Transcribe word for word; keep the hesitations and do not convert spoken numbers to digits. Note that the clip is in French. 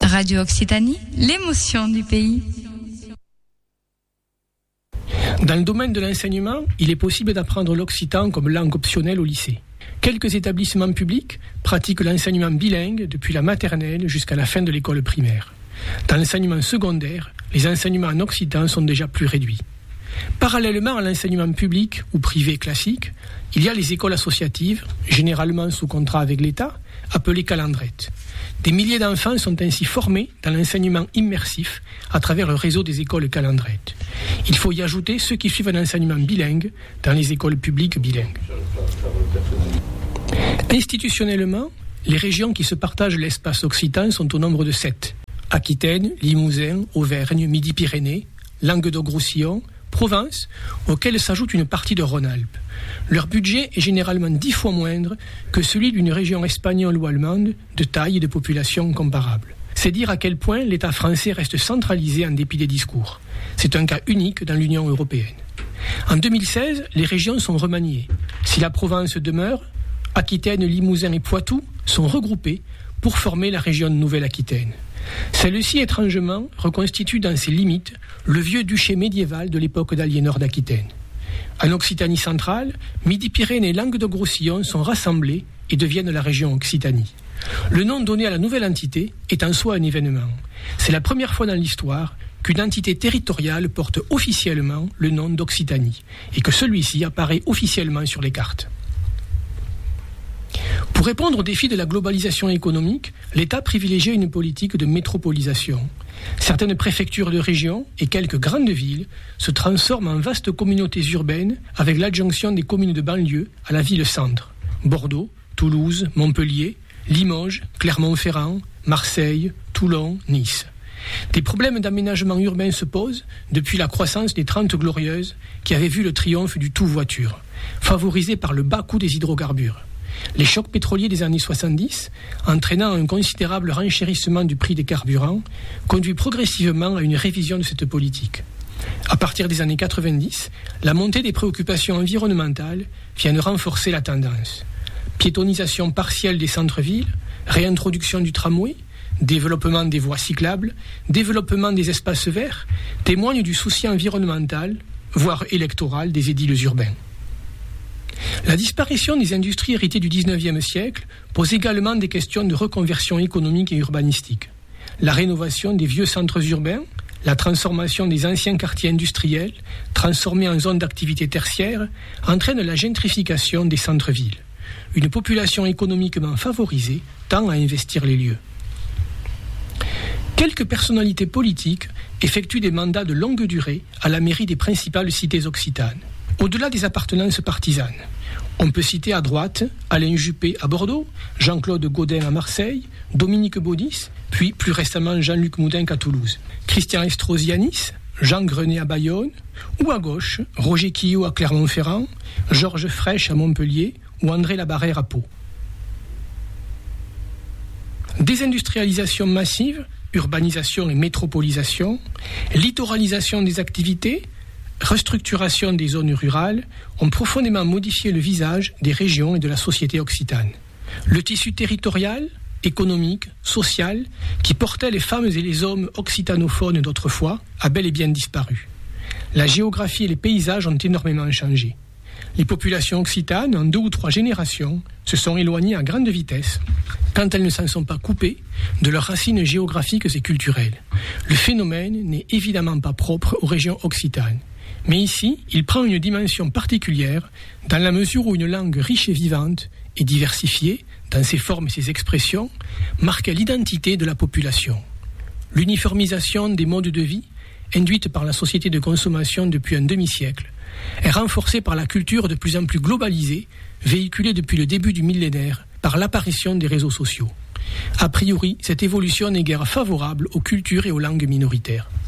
Radio Occitanie, l'émotion du pays. Dans le domaine de l'enseignement, il est possible d'apprendre l'occitan comme langue optionnelle au lycée. Quelques établissements publics pratiquent l'enseignement bilingue depuis la maternelle jusqu'à la fin de l'école primaire. Dans l'enseignement secondaire, les enseignements en occitan sont déjà plus réduits. Parallèlement à l'enseignement public ou privé classique, il y a les écoles associatives, généralement sous contrat avec l'État, appelées calendrettes. Des milliers d'enfants sont ainsi formés dans l'enseignement immersif à travers le réseau des écoles calendrettes. Il faut y ajouter ceux qui suivent un enseignement bilingue dans les écoles publiques bilingues. Institutionnellement, les régions qui se partagent l'espace occitan sont au nombre de sept. Aquitaine, Limousin, Auvergne, Midi-Pyrénées, Languedoc-Roussillon, Provence, auxquelles s'ajoute une partie de Rhône-Alpes. Leur budget est généralement dix fois moindre que celui d'une région espagnole ou allemande de taille et de population comparables. C'est dire à quel point l'État français reste centralisé en dépit des discours. C'est un cas unique dans l'Union européenne. En deux mille seize, les régions sont remaniées. Si la Provence demeure, Aquitaine, Limousin et Poitou sont regroupés pour former la région de Nouvelle-Aquitaine. Celle-ci, étrangement, reconstitue dans ses limites le vieux duché médiéval de l'époque d'Aliénor d'Aquitaine. En Occitanie centrale, Midi-Pyrénées et Languedoc-Roussillon sont rassemblés et deviennent la région Occitanie. Le nom donné à la nouvelle entité est en soi un événement. C'est la première fois dans l'histoire qu'une entité territoriale porte officiellement le nom d'Occitanie et que celui-ci apparaît officiellement sur les cartes. Pour répondre aux défis de la globalisation économique, l'État privilégie une politique de métropolisation. Certaines préfectures de région et quelques grandes villes se transforment en vastes communautés urbaines avec l'adjonction des communes de banlieue à la ville-centre. Bordeaux, Toulouse, Montpellier, Limoges, Clermont-Ferrand, Marseille, Toulon, Nice. Des problèmes d'aménagement urbain se posent depuis la croissance des Trente Glorieuses qui avaient vu le triomphe du tout-voiture, favorisé par le bas coût des hydrocarbures. Les chocs pétroliers des années soixante-dix, entraînant un considérable renchérissement du prix des carburants, conduit progressivement à une révision de cette politique. À partir des années quatre-vingt-dix, la montée des préoccupations environnementales vient de renforcer la tendance. Piétonisation partielle des centres-villes, réintroduction du tramway, développement des voies cyclables, développement des espaces verts, témoignent du souci environnemental, voire électoral, des édiles urbains. La disparition des industries héritées du dix-neuvième siècle pose également des questions de reconversion économique et urbanistique. La rénovation des vieux centres urbains, la transformation des anciens quartiers industriels, transformés en zones d'activité tertiaire, entraînent la gentrification des centres-villes. Une population économiquement favorisée tend à investir les lieux. Quelques personnalités politiques effectuent des mandats de longue durée à la mairie des principales cités occitanes. Au-delà des appartenances partisanes, on peut citer à droite Alain Juppé à Bordeaux, Jean-Claude Gaudin à Marseille, Dominique Baudis, puis plus récemment Jean-Luc Moudenc à Toulouse, Christian Estrosi à Nice, Jean Grenet à Bayonne, ou à gauche, Roger Quillot à Clermont-Ferrand, Georges Frêche à Montpellier ou André Labarrère à Pau. Désindustrialisation massive, urbanisation et métropolisation, littoralisation des activités, restructuration des zones rurales ont profondément modifié le visage des régions et de la société occitane. Le tissu territorial, économique, social, qui portait les femmes et les hommes occitanophones d'autrefois, a bel et bien disparu. La géographie et les paysages ont énormément changé. Les populations occitanes, en deux ou trois générations, se sont éloignées à grande vitesse, quand elles ne s'en sont pas coupées de leurs racines géographiques et culturelles. Le phénomène n'est évidemment pas propre aux régions occitanes. Mais ici, il prend une dimension particulière dans la mesure où une langue riche et vivante et diversifiée dans ses formes et ses expressions marque l'identité de la population. L'uniformisation des modes de vie, induite par la société de consommation depuis un demi-siècle, est renforcée par la culture de plus en plus globalisée, véhiculée depuis le début du millénaire par l'apparition des réseaux sociaux. A priori, cette évolution n'est guère favorable aux cultures et aux langues minoritaires.